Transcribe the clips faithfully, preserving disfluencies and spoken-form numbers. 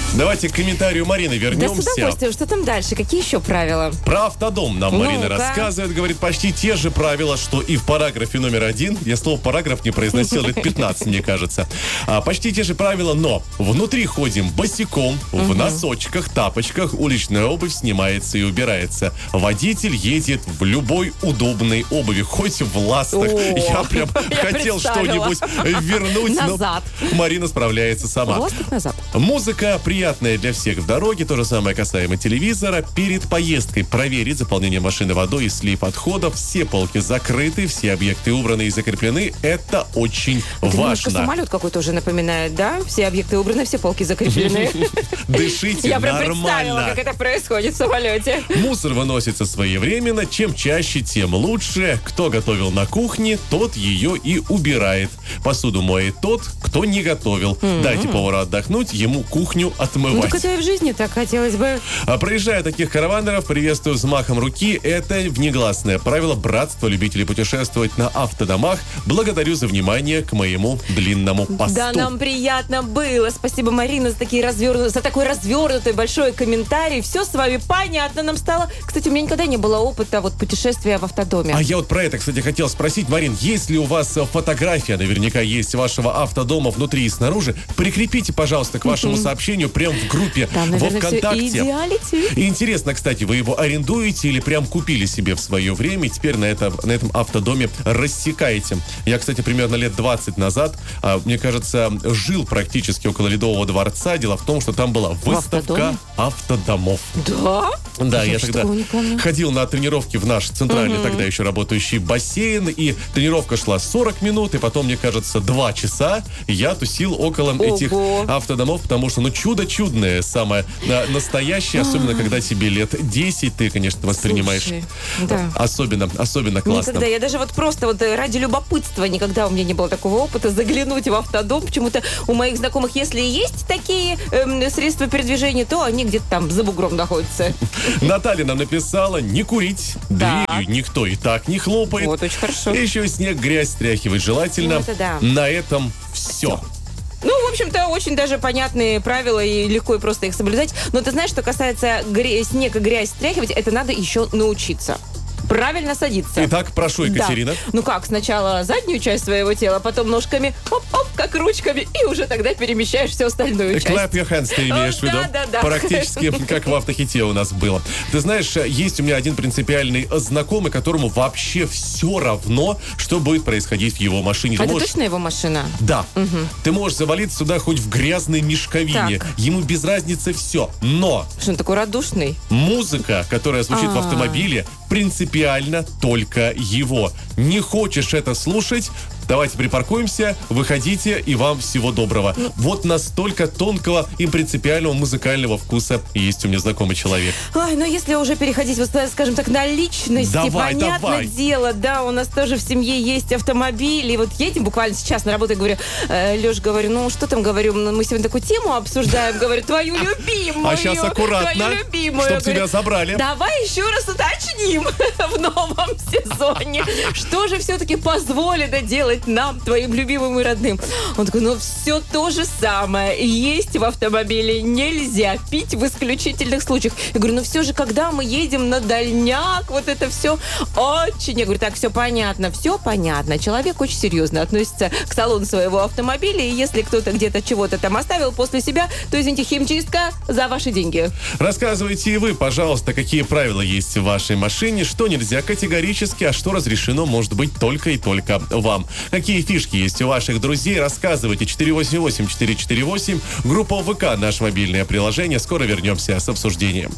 Давайте к комментарию Марины вернемся. Да, с удовольствием. Что там дальше? Какие еще правила? Про автодом нам Марина Ну-ка. рассказывает. Говорит, почти те же правила, что и в параграфе номер один. Я слово параграф не произносил лет пятнадцать, мне кажется. А, почти те же правила, но внутри ходим босиком, в носочках, тапочках, уличная обувь снимается и убирается. Водитель едет в любой удобной обуви, хоть в ластах. О, Я прям я хотел представила. что-нибудь вернуть, Назад. но Марина справляется сама. В ластах назад. Музыка приятная для всех в дороге. То же самое касаемо телевизора. Перед поездкой проверить заполнение машины водой и слив отходов. Все полки закрыты, все объекты убраны и закреплены. Это очень Это немножко важно. самолет какой-то уже напоминает, да? Все объекты убраны, все полки закреплены. Дышите Я прям представила, нормально. как это происходит в самолете. Мусор выносится своевременно. Чем чаще, тем лучше. Кто готовил на кухне, тот ее и убирает. Посуду моет тот, кто не готовил. Дайте повару отдохнуть, ему кухню Ну отмывать. так это и в жизни так хотелось бы. А проезжая таких караванеров, приветствую взмахом руки. Это внегласное правило братства любителей путешествовать на автодомах. Благодарю за внимание к моему длинному посту. Да, нам приятно было. Спасибо, Марина, за, такие разверну... за такой развернутый большой комментарий. Все с вами понятно нам стало. Кстати, у меня никогда не было опыта вот путешествия в автодоме. А я вот про это, кстати, хотел спросить, Марин, есть ли у вас фотография, наверняка есть, вашего автодома внутри и снаружи? Прикрепите, пожалуйста, к вашему сообщению прямо в группе Там, во наверное, все ВКонтакте. идеалити. И интересно, кстати, вы его арендуете или прям купили себе в свое время и теперь на, это, на этом автодоме рассекаете? Я, кстати, примерно лет двадцать назад, а, мне кажется, жил практически около Ледового дворца. Дело в том, что там была выставка автодомов. Да? Да, я, Я тогда что, не помню. ходил на тренировки в наш центральный, угу. тогда еще работающий бассейн, и тренировка шла сорок минут, и потом, мне кажется, два часа я тусил около Ого. этих автодомов, потому что, ну, чудо чудное, самое на, настоящее, особенно когда тебе лет десять, ты, конечно, воспринимаешь. Слушай, да. Особенно, особенно классно. Никогда, я даже вот просто вот ради любопытства никогда у меня не было такого опыта заглянуть в автодом. Почему-то у моих знакомых, если и есть такие эм, средства передвижения, то они где-то там за бугром находятся. Наталья нам написала: не курить, Да. дверью никто и так не хлопает. Вот, очень хорошо. И еще снег, грязь стряхивать желательно. Ну, это да. На этом все. Ну, в общем-то, очень даже понятные правила, и легко и просто их соблюдать. Но ты знаешь, что касается гря- снега, грязь стряхивать, это надо еще научиться. Правильно садиться. Итак, прошу, Екатерина. Да. Ну как, сначала заднюю часть своего тела, потом ножками, оп-оп, как ручками, и уже тогда перемещаешь всю остальную часть. Clap your hands, ты имеешь в виду? Да, да, да. Практически как в автохите у нас было. Ты знаешь, есть у меня один принципиальный знакомый, которому вообще все равно, что будет происходить в его машине. А Ты это можешь... точно его машина? Да. Угу. Ты можешь завалиться сюда хоть в грязной мешковине. Так. Ему без разницы все. Но Что он такой радушный? музыка, которая звучит А-а-а. в автомобиле, принципиально только его. Не хочешь это слушать? Давайте припаркуемся, выходите, и вам всего доброго. Ну. Вот настолько тонкого и принципиального музыкального вкуса есть у меня знакомый человек. Ой, ну если уже переходить, вот, скажем так, на личности, Давай, понятное давай. дело, да, у нас тоже в семье есть автомобиль, и вот едем буквально сейчас на работу, я говорю, э, Леш, говорю, ну что там, говорю, мы сегодня такую тему обсуждаем, говорю, твою любимую. А сейчас аккуратно, твою любимую. чтоб Говорю, тебя забрали. Давай еще раз уточним в новом сезоне, что же все-таки позволено делать нам, твоим любимым и родным. Он такой, ну все то же самое. Есть в автомобиле, нельзя пить в исключительных случаях. Я говорю, ну все же, когда мы едем на дальняк, вот это все очень... Я говорю, так, все понятно, все понятно. Человек очень серьезно относится к салону своего автомобиля, и если кто-то где-то чего-то там оставил после себя, то, извините, химчистка за ваши деньги. Рассказывайте и вы, пожалуйста, какие правила есть в вашей машине, что нельзя категорически, а что разрешено, может быть, только и только вам. Какие фишки есть у ваших друзей, рассказывайте. четыре восемь восемь четыре четыре восемь. Группа ВК, наше мобильное приложение. Скоро вернемся с обсуждением.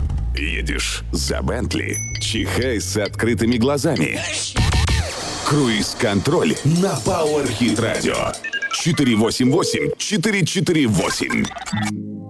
Едешь за Бентли, чихай с открытыми глазами. Круиз-контроль на Power Hit Radio. четыре восемь восемь четыре четыре восемь.